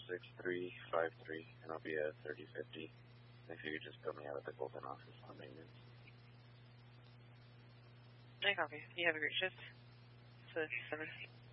6353, and I'll be at 3050. If you could just put me out at the Golden office on maintenance. I copy. You have a great shift. So, 7.